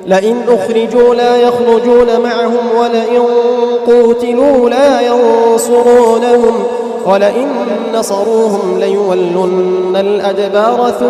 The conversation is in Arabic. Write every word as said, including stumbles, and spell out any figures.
لئن أخرجوا لا يخرجون معهم ولئن قوتلوا لا ينصرونهم ولئن نصروهم ليولن الأدبار